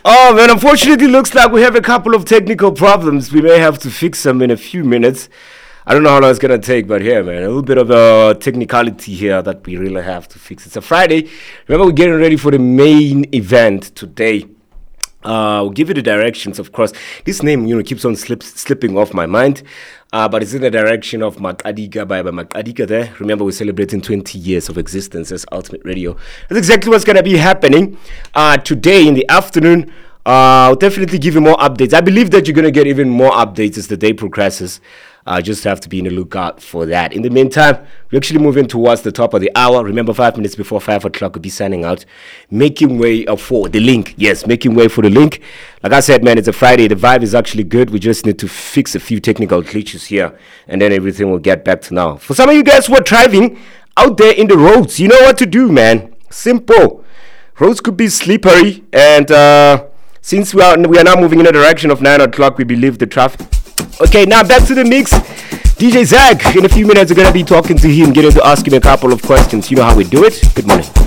Oh man, unfortunately, looks like we have a couple of technical problems. We may have to fix them in a few minutes. I don't know how long it's gonna take, but yeah, man, a little bit of a technicality here that we really have to fix. It's a Friday. Remember, we're getting ready for the main event today. We'll give you the directions, of course. This name, keeps on slipping off my mind. But it's in the direction of Maqadika by Maqadika there. Remember, we're celebrating 20 years of existence as Ultimate Radio. That's exactly what's going to be happening today in the afternoon. I'll definitely give you more updates. I believe that you're going to get even more updates as the day progresses. Just have to be in the lookout for that. In the meantime, we're actually moving towards the top of the hour. Remember, 5 minutes before 5 o'clock, we'll be signing out. Making way for the link. Yes, making way for the link. Like I said, man, it's a Friday. The vibe is actually good. We just need to fix a few technical glitches here. And then everything will get back to now. For some of you guys who are driving out there in the roads, you know what to do, man. Simple. Roads could be slippery. And since we are now moving in the direction of 9 o'clock, we believe the traffic. Okay, now back to the mix. DJ Zach, in a few minutes, we're going to be talking to him, getting to ask him a couple of questions. You know how we do it. Good morning.